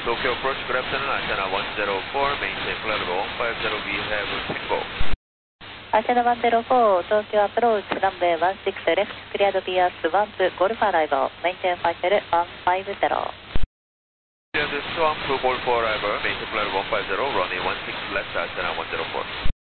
Tokyo approach, good afternoon, Asiana 104, maintain flight level 150, we have Tango. Asiana 104, Tokyo approach, runway 16 left, cleared via Swamp, Golf arrival, maintain flight level 150. Cleared Swamp, Golf arrival, maintain flight level 150, runway 16 left, Asiana 104.